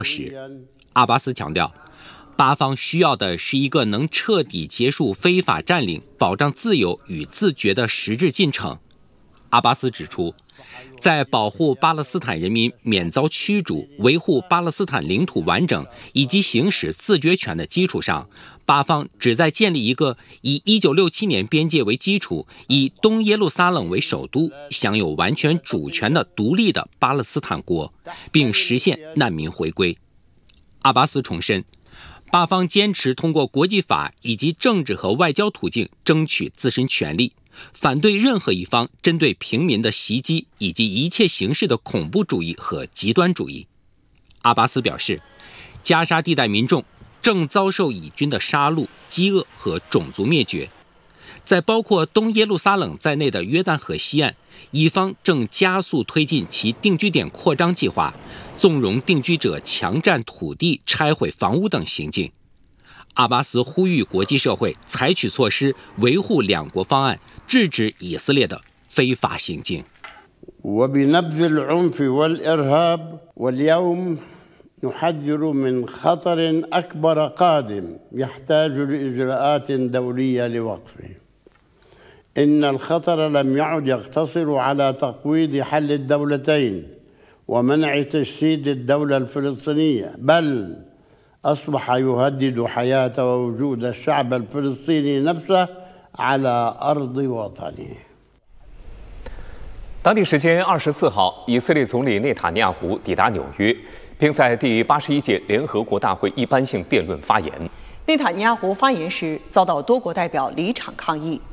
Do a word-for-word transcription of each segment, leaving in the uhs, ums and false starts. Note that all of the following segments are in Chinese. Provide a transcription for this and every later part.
时，阿巴斯强调，巴方需要的是一个能彻底结束非法占领、保障自由与自觉的实质进程。阿巴斯指出，在保护巴勒斯坦人民免遭驱逐、维护巴勒斯坦领土完整以及行使自决权的基础上，巴方旨在建立一个以一九六七年边界为基础、以东耶路撒冷为首都、享有完全主权的独立的巴勒斯坦国，并实现难民回归。阿巴斯重申，巴方坚持通过国际法以及政治和外交途径争取自身权利，反对任何一方针对平民的袭击以及一切形式的恐怖主义和极端主义。阿巴斯表示，加沙地带民众正遭受以军的杀戮、饥饿和种族灭绝。在包括东耶路撒冷在内的约旦河西岸，以方正加速推进其定居点扩张计划，纵容定居者强占土地、拆毁房屋等行径。阿巴斯呼吁国际社会采取措施维护两国方案，制止以色列的非法行径。 وبنبذ العنف والإرهاب واليوم نحذر من خطر أكبر قادم يحتاج لإجراءات دولية لوقفه. إن الخطر لم يعد يقتصر على تقويض حل الدولتين ومنع تجسيد الدولة الفلسطينية، بل أصبح يهدد حياة ووجود الشعب الفلسطيني نفسه على أرض وطنه。 当地时间二十四号，以色列总理内塔尼亚胡抵达纽约，并在第八十一届联合国大会一般性辩论发言。 内塔尼亚胡发言时遭到多国代表离场抗议。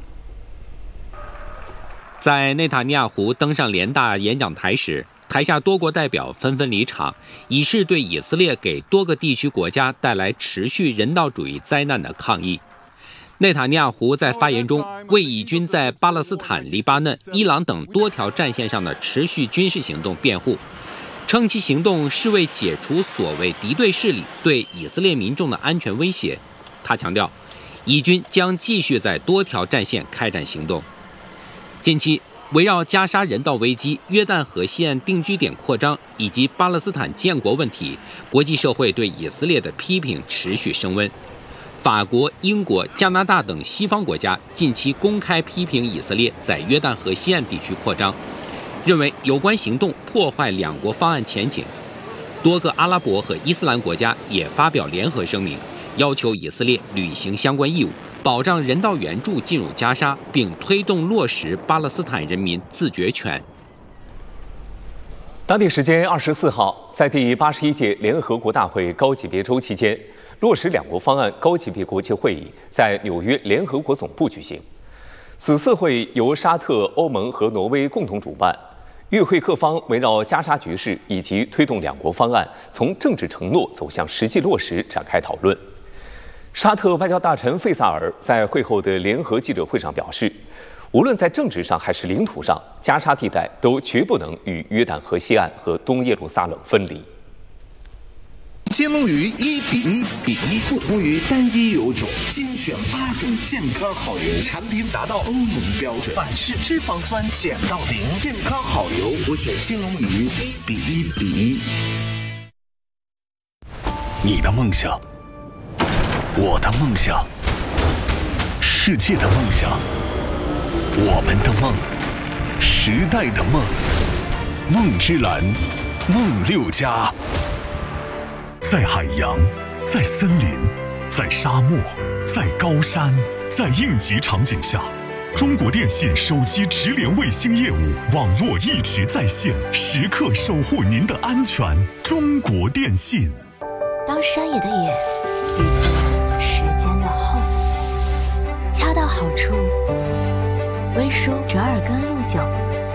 在内塔尼亚胡登上联大演讲台时，台下多国代表纷纷离场，以示对以色列给多个地区国家带来持续人道主义灾难的抗议。内塔尼亚胡在发言中为以军在巴勒斯坦、黎巴嫩、伊朗等多条战线上的持续军事行动辩护，称其行动是为解除所谓敌对势力对以色列民众的安全威胁。他强调，以军将继续在多条战线开展行动。近期，围绕加沙人道危机、约旦河西岸定居点扩张以及巴勒斯坦建国问题，国际社会对以色列的批评持续升温。法国、英国、加拿大等西方国家近期公开批评以色列在约旦河西岸地区扩张，认为有关行动破坏两国方案前景。多个阿拉伯和伊斯兰国家也发表联合声明，要求以色列履行相关义务，保障人道援助进入加沙，并推动落实巴勒斯坦人民自决权。 当地时间二十四号，在第八十一届联合国大会高级别周期间，落实两国方案高级别国际会议在纽约联合国总部举行。此次会议由沙特、欧盟和挪威共同主办，与会各方围绕加沙局势以及推动两国方案从政治承诺走向实际落实展开讨论。沙特外交大臣费萨尔在会后的联合记者会上表示，无论在政治上还是领土上，加沙地带都绝不能与约旦河西岸和东耶路撒冷分离。 金龙鱼一比一比一，不同于单一油种，精选八种健康好油，产品达到欧盟标准，反式脂肪酸减到零，健康好油，我选金龙鱼一比一比一。 你的梦想，我的梦想，世界的梦想，我们的梦，时代的梦，梦之蓝，梦六家。在海洋，在森林，在沙漠，在高山，在应急场景下，中国电信手机直连卫星业务网络一直在线，时刻守护您的安全。中国电信。 当山野的野遇见时间的后，恰到好处，微舒折耳根露酒。